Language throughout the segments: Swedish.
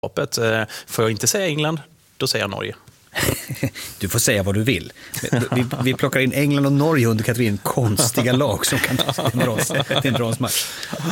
Får jag inte säga England, då säger jag Norge. Du får säga vad du vill. Vi plockar in England och Norge under kategorin konstiga lag som kan ta till en bronsmatch.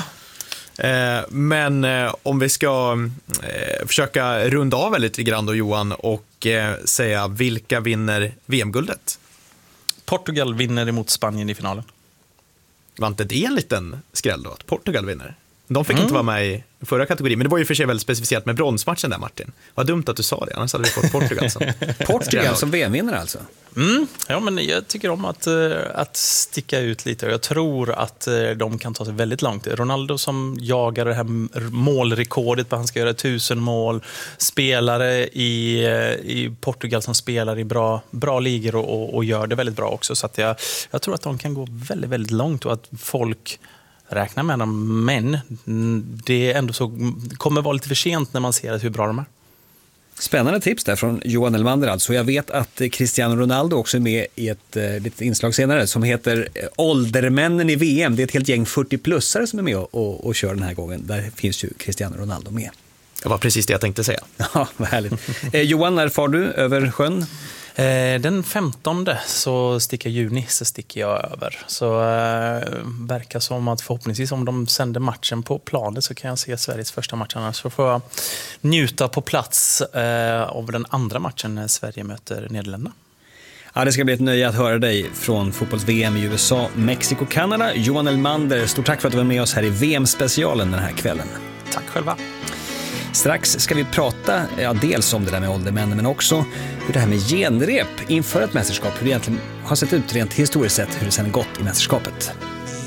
Men om vi ska försöka runda av lite grann då, Johan, och säga vilka vinner VM-guldet? Portugal vinner emot Spanien i finalen. Var inte det en liten skräll då, att Portugal vinner? De fick inte vara med i förra kategorin, men det var ju för sig väldigt specificerat med bronsmatchen där, Martin. Vad dumt att du sa det, annars hade vi fått Portugal som Portugal som VM-vinnare alltså? Ja, men jag tycker om att sticka ut lite, och jag tror att de kan ta sig väldigt långt. Ronaldo som jagar det här målrekordet, han ska göra 1000 mål. Spelare i Portugal som spelar i bra ligor och gör det väldigt bra också. Så att jag tror att de kan gå väldigt, väldigt långt, och att folk räknar med dem, men det är ändå så, kommer vara lite för sent när man ser hur bra de är. Spännande tips där från Johan Elmander alltså. Jag vet att Cristiano Ronaldo också är med i ett litet inslag senare som heter Åldermännen i VM. Det är ett helt gäng 40-plussare som är med och kör den här gången. Där finns ju Cristiano Ronaldo med. Det var precis det jag tänkte säga. Ja, vad härligt. Johan, när far du över sjön? Den 15 så sticker juni, så sticker jag över. Så verkar som att förhoppningsvis om de sänder matchen på planet så kan jag se Sveriges första match. Annars så får jag njuta på plats av den andra matchen när Sverige möter Nederländerna. Ja, det ska bli ett nöje att höra dig från fotbolls-VM i USA, Mexiko, Kanada. Johan Elmander, stort tack för att du var med oss här i VM-specialen den här kvällen. Tack själva. Strax ska vi prata dels om det där med åldermännen, men också hur det här med genrep inför ett mästerskap, hur det egentligen har sett ut rent historiskt sett, hur det sedan gått i mästerskapet.